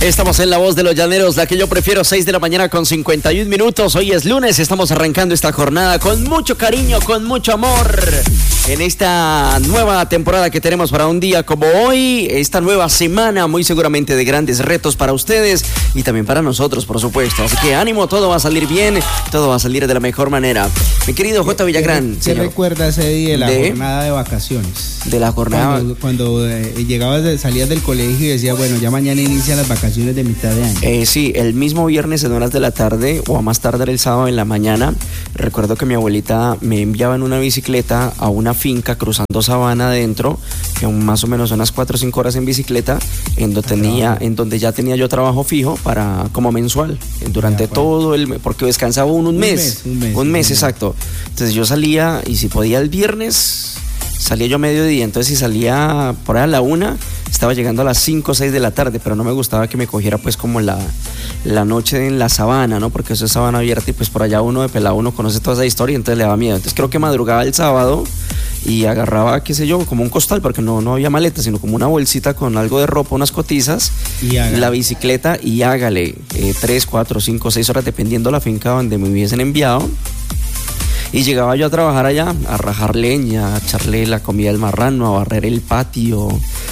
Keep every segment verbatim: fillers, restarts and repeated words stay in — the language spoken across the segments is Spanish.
Estamos en La Voz de los Llaneros, la que yo prefiero, seis de la mañana con cincuenta y un minutos. Hoy es lunes, estamos arrancando esta jornada con mucho cariño, con mucho amor. En esta nueva temporada que tenemos para un día como hoy, esta nueva semana muy seguramente de grandes retos para ustedes y también para nosotros, por supuesto. Así que ánimo, todo va a salir bien, todo va a salir de la mejor manera. Mi querido J. Villagrán. ¿Qué recuerda ese día de la de, jornada de vacaciones? De la jornada. Cuando, cuando eh, llegabas, de, salías del colegio y decías, bueno, ya mañana inician las vacaciones de mitad de año. Eh, sí, el mismo viernes en horas de la tarde o a más tardar el sábado en la mañana, recuerdo que mi abuelita me enviaba en una bicicleta a una finca cruzando sabana adentro, que más o menos unas cuatro o cinco horas en bicicleta, en donde, tenía, en donde ya tenía yo trabajo fijo para como mensual, durante ya, todo el mes, porque descansaba uno un, un mes, mes, un mes, un mes, un exacto. Entonces yo salía y si podía el viernes, salía yo a mediodía, entonces si salía por ahí a la una, estaba llegando a las cinco o seis de la tarde, pero no me gustaba que me cogiera pues como la, la noche en la sabana, ¿no? Porque eso es sabana abierta y pues por allá uno de pelado uno conoce toda esa historia y entonces le daba miedo. Entonces creo que madrugaba el sábado y agarraba, qué sé yo, como un costal, porque no, no había maleta, sino como una bolsita con algo de ropa, unas cotizas, y la bicicleta y hágale eh, tres, cuatro, cinco, seis horas dependiendo la finca donde me hubiesen enviado. Y llegaba yo a trabajar allá, a rajar leña, a echarle la comida al marrano, a barrer el patio,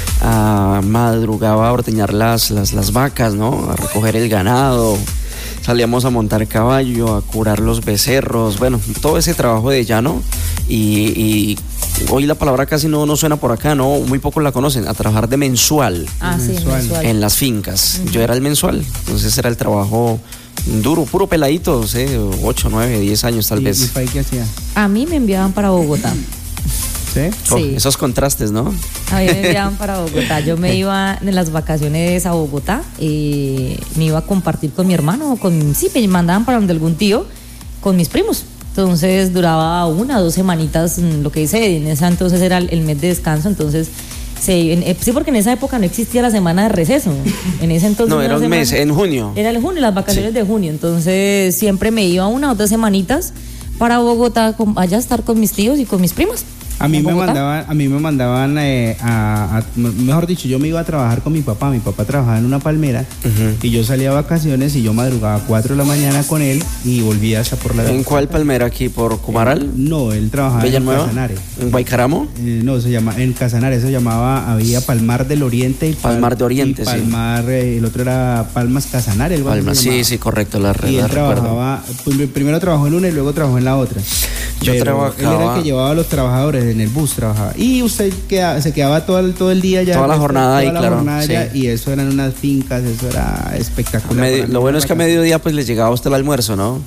a madrugaba a ordeñar las, las, las vacas, ¿no? A recoger el ganado. Salíamos a montar caballo, a curar los becerros, bueno, todo ese trabajo de llano. Y, y hoy la palabra casi no, no suena por acá, no, muy pocos la conocen, a trabajar de mensual, ah, sí, mensual. En las fincas. Uh-huh. Yo era el mensual, entonces era el trabajo duro, puro peladito, ¿sí? ocho, nueve, diez años tal ¿Y, vez. ¿Y Fay qué hacía? A mí me enviaban para Bogotá. ¿Sí? Oh, sí. Esos contrastes, ¿no? A mí me enviaban para Bogotá. Yo me iba en las vacaciones a Bogotá y me iba a compartir con mi hermano, con, sí, me mandaban para donde algún tío, con mis primos. Entonces duraba una o dos semanitas, lo que hice, en esa entonces era el mes de descanso, entonces sí, en, sí, porque en esa época no existía la semana de receso. En ese entonces no, era un semana, mes, en junio. Era el junio, las vacaciones sí. de junio. Entonces siempre me iba una o dos semanitas para Bogotá, con, allá a estar con mis tíos y con mis primos. A mí me mandaban, a mí me mandaban eh, a, a, mejor dicho, yo me iba a trabajar con mi papá. Mi papá trabajaba en una palmera uh-huh. y yo salía a vacaciones y yo madrugaba a cuatro de la mañana con él y volvía hasta por la. ¿En cuál palmera aquí? ¿Por Cumaral? Eh, no, él trabajaba en Casanare. ¿En Guaycaramo? Eh, no, se llama en Casanare, se llamaba, había Palmar del Oriente y Palmar de Oriente, y Palmar, sí. Eh, el otro era Palmas Casanare. El Palmas, sí, sí, correcto, la red. Y él la trabajaba, pues, primero trabajó en una y luego trabajó en la otra. Yo Pero trabajaba. Él era el que llevaba a los trabajadores en el bus, trabajaba. Y usted queda, se quedaba todo el, todo el día ya. Toda la jornada ahí, la claro. Jornada sí. ya, y eso eran unas fincas, eso era espectacular. Medio, lo bueno es que a mediodía pues les llegaba a usted el almuerzo, ¿no?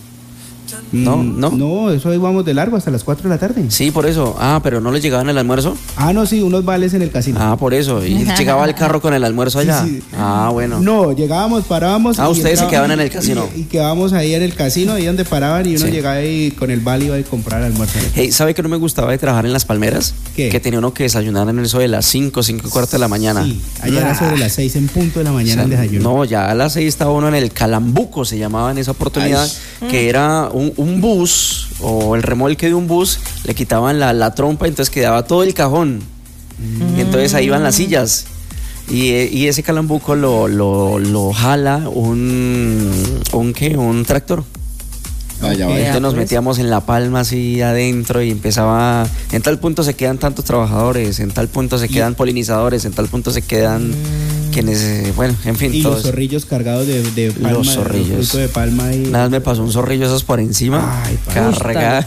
No, no. No, eso íbamos de largo hasta las cuatro de la tarde. Sí, por eso. Ah, pero ¿no les llegaban el almuerzo? Ah, no, sí, unos vales en el casino. Ah, por eso. ¿Y llegaba el carro con el almuerzo allá? Sí, sí. Ah, bueno. No, llegábamos, parábamos. Ah, ustedes se quedaban en el casino. Y, y quedábamos ahí en el casino, ahí donde paraban, y uno sí. llegaba ahí con el vale iba a comprar almuerzo. Hey, ¿sabe que no me gustaba de trabajar en las palmeras? ¿Qué? Que tenía uno que desayunar en eso de las cinco, cinco y cuarto de la mañana. Sí, allá ah. era sobre las seis en punto de la mañana, o sea, el desayuno. No, ya a las seis estaba uno en el Calambuco, se llamaba en esa oportunidad, Ay. que era un, un bus o el remolque de un bus, le quitaban la, la trompa, entonces quedaba todo el cajón mm. y entonces ahí iban las sillas y, y ese calambuco lo, lo, lo jala un, un ¿qué? Un tractor. Vaya, vaya. Entonces nos metíamos en la palma así adentro y empezaba, en tal punto se quedan tantos trabajadores, en tal punto se quedan polinizadores, en tal punto se quedan mm. quienes, bueno, en fin. Y todos. Los zorrillos cargados de, de palma. Los zorrillos. Fruto de palma y... Nada más me pasó un zorrillo esos por encima. Ay, carga.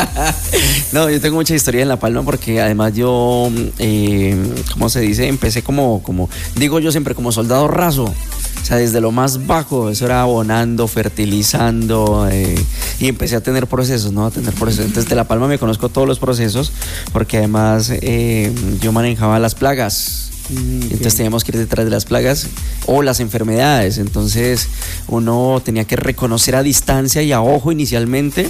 No, yo tengo mucha historia en La Palma porque además yo, eh, ¿cómo se dice? Empecé como, como, digo yo siempre, como soldado raso. O sea, desde lo más bajo, eso era abonando, fertilizando, eh, y empecé a tener procesos, ¿no? A tener procesos. Entonces, de La Palma me conozco todos los procesos, porque además eh, yo manejaba las plagas. Mm, okay. Entonces teníamos que ir detrás de las plagas o las enfermedades. Entonces, uno tenía que reconocer a distancia y a ojo inicialmente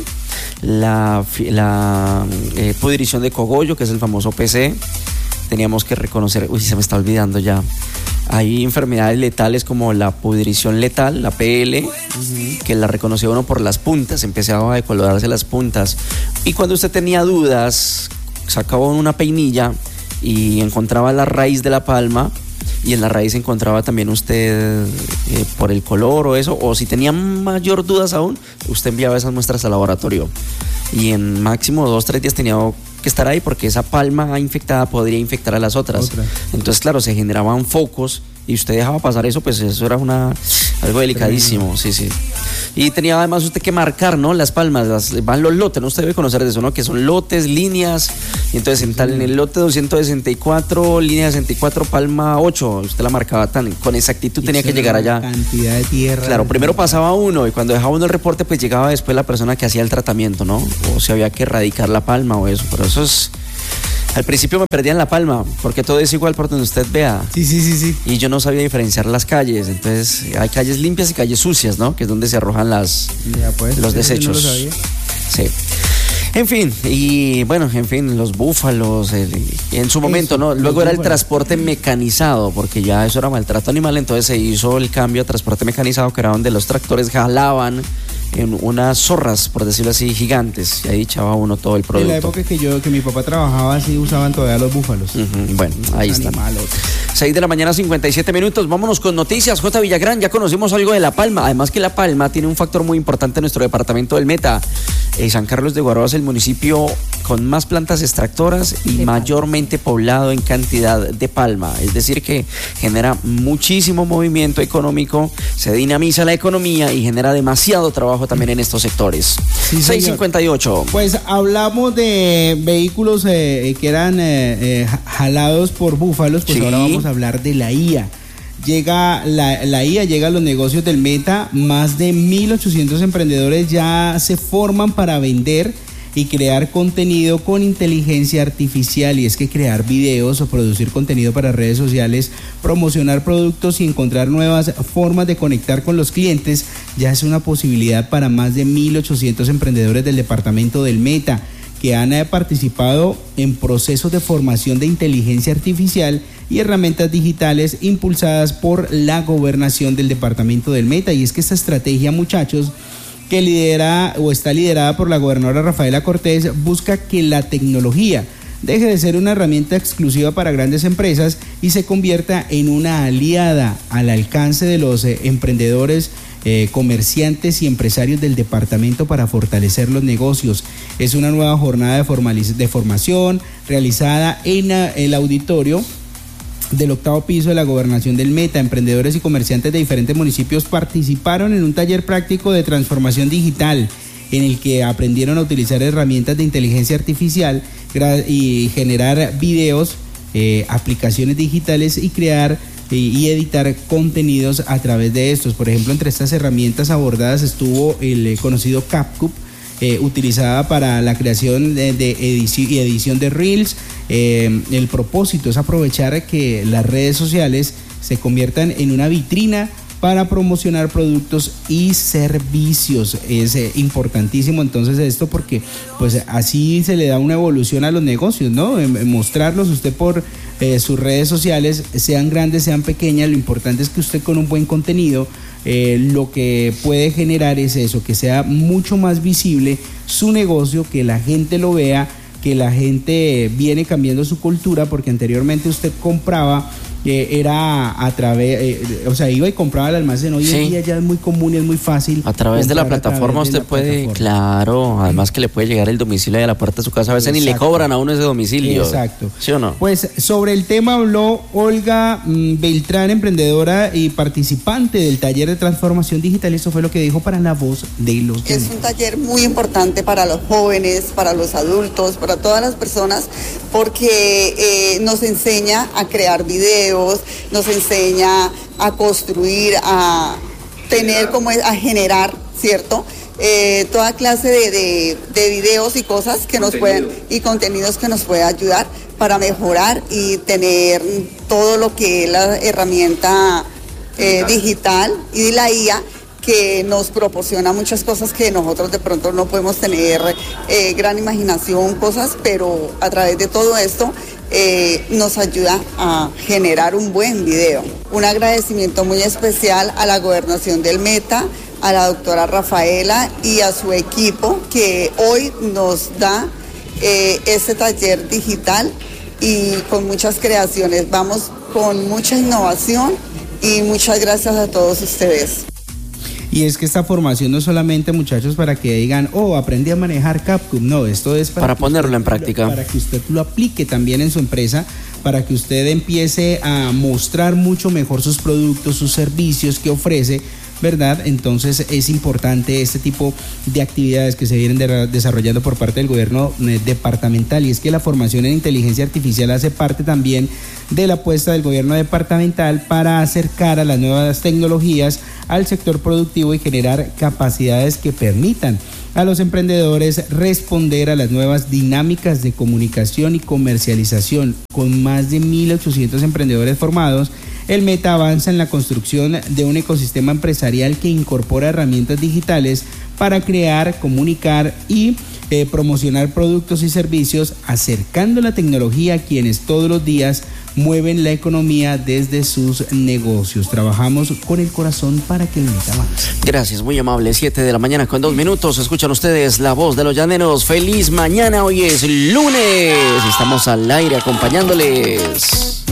la, la eh, pudrición de cogollo, que es el famoso P C. Teníamos que reconocer, uy, se me está olvidando ya. Hay enfermedades letales como la pudrición letal, la P L, uh-huh. que la reconoció uno por las puntas, empezaba a decolorarse las puntas. Y cuando usted tenía dudas, sacaba una peinilla y encontraba la raíz de la palma y en la raíz encontraba también usted eh, por el color o eso, o si tenía mayor dudas aún, usted enviaba esas muestras al laboratorio y en máximo dos, tres días tenía que estar ahí porque esa palma infectada podría infectar a las otras. Otra. Entonces, claro, se generaban focos y usted dejaba pasar eso, pues eso era una algo delicadísimo, sí, sí. Y tenía además usted que marcar, ¿no? Las palmas, las, van los lotes, ¿no? Usted debe conocer de eso, ¿no? Que son lotes, líneas, y entonces en, tal, en el lote doscientos sesenta y cuatro, línea sesenta y cuatro, palma ocho, usted la marcaba tan, con exactitud, y tenía que llegar allá. Cantidad de tierra. Claro, primero pasaba uno y cuando dejaba uno el reporte, pues llegaba después la persona que hacía el tratamiento, ¿no? O si había que erradicar la palma o eso, pero eso es... Al principio me perdía en la palma, porque todo es igual por donde usted vea. Sí, sí, sí, sí. Y yo no sabía diferenciar las calles. Entonces, hay calles limpias y calles sucias, ¿no? Que es donde se arrojan las, ya, pues, los desechos. No lo sabía. Sí. En fin, y bueno, en fin, los búfalos, el, en su momento, eso, ¿no? Luego era el transporte mecanizado, porque ya eso era maltrato animal, entonces se hizo el cambio a transporte mecanizado, que era donde los tractores jalaban en unas zorras, por decirlo así, gigantes, y ahí echaba uno todo el producto. En la época que yo, que mi papá trabajaba, sí usaban todavía los búfalos. Uh-huh. Bueno, ahí está. seis de la mañana, cincuenta y siete minutos. Vámonos con noticias. J. Villagrán, ya conocimos algo de La Palma. Además que La Palma tiene un factor muy importante en nuestro departamento del Meta. Eh, San Carlos de Guaroa es el municipio con más plantas extractoras y de mayormente palma. Poblado en cantidad de palma. Es decir, que genera muchísimo movimiento económico, se dinamiza la economía y genera demasiado trabajo también en estos sectores. Sí, seis cincuenta y ocho. Pues hablamos de vehículos eh, que eran eh, eh, jalados por búfalos, pues sí. Ahora vamos a hablar de la I A. Llega la, la I A, llega a los negocios del Meta, más de mil ochocientos emprendedores ya se forman para vender y crear contenido con inteligencia artificial, y es que crear videos o producir contenido para redes sociales, promocionar productos y encontrar nuevas formas de conectar con los clientes ya es una posibilidad para más de mil ochocientos emprendedores del departamento del Meta que han eh, participado en procesos de formación de inteligencia artificial y herramientas digitales impulsadas por la gobernación del departamento del Meta. Y es que esta estrategia, muchachos, que lidera o está liderada por la gobernadora Rafaela Cortés, busca que la tecnología deje de ser una herramienta exclusiva para grandes empresas y se convierta en una aliada al alcance de los eh, emprendedores, eh, comerciantes y empresarios del departamento para fortalecer los negocios. Es una nueva jornada de, formaliz- de formación realizada en a, el auditorio del octavo piso de la gobernación del Meta. Emprendedores y comerciantes de diferentes municipios participaron en un taller práctico de transformación digital en el que aprendieron a utilizar herramientas de inteligencia artificial y generar videos, eh, aplicaciones digitales y crear eh, y editar contenidos a través de estos. Por ejemplo, entre estas herramientas abordadas estuvo el eh, conocido CapCut, Eh, utilizada para la creación de, de edición y edición de Reels. Eh, el propósito es aprovechar que las redes sociales se conviertan en una vitrina para promocionar productos y servicios. Es eh, importantísimo entonces esto, porque pues así se le da una evolución a los negocios, ¿no? En, en mostrarlos usted por eh, sus redes sociales, sean grandes, sean pequeñas. Lo importante es que usted con un buen contenido Eh, lo que puede generar es eso, que sea mucho más visible su negocio, que la gente lo vea, que la gente viene cambiando su cultura, porque anteriormente usted compraba, eh, era a través, eh, o sea, iba y compraba el almacén. Hoy sí. en día ya es muy común y es muy fácil. A través de la plataforma usted la puede, plataforma. Claro, además que le puede llegar el domicilio a la puerta de su casa, a veces Exacto. ni le cobran a uno ese domicilio. Exacto. ¿Sí o no? Pues sobre el tema habló Olga mm, Beltrán, emprendedora y participante del taller de transformación digital. Eso fue lo que dijo para La Voz de los Es un taller muy importante para los jóvenes, para los adultos, para todas las personas, porque eh, nos enseña a crear videos, nos enseña a construir, a tener como a generar, ¿cierto? Eh, toda clase de, de, de videos y cosas que nos pueden, y contenidos que nos puede ayudar para mejorar y tener todo lo que es la herramienta eh, digital y la I A, que nos proporciona muchas cosas que nosotros de pronto no podemos tener eh, gran imaginación, cosas, pero a través de todo esto eh, nos ayuda a generar un buen video. Un agradecimiento muy especial a la gobernación del Meta, a la doctora Rafaela y a su equipo, que hoy nos da eh, este taller digital y con muchas creaciones. Vamos con mucha innovación y muchas gracias a todos ustedes. Y es que esta formación no solamente, muchachos, para que digan, oh, aprendí a manejar Capcom, no, esto es para, para ponerlo en práctica, para que usted lo aplique también en su empresa, para que usted empiece a mostrar mucho mejor sus productos, sus servicios que ofrece, ¿verdad? Entonces es importante este tipo de actividades que se vienen de, desarrollando por parte del gobierno eh, departamental, y es que la formación en inteligencia artificial hace parte también de la apuesta del gobierno departamental para acercar a las nuevas tecnologías al sector productivo y generar capacidades que permitan a los emprendedores responder a las nuevas dinámicas de comunicación y comercialización. Con más de mil ochocientos emprendedores formados, el Meta avanza en la construcción de un ecosistema empresarial que incorpora herramientas digitales para crear, comunicar y eh, promocionar productos y servicios, acercando la tecnología a quienes todos los días mueven la economía desde sus negocios. Trabajamos con el corazón para que el Meta avance. Gracias, muy amable. Siete de la mañana con dos minutos. Escuchan ustedes La Voz de los Llaneros. Feliz mañana, hoy es lunes. Estamos al aire acompañándoles.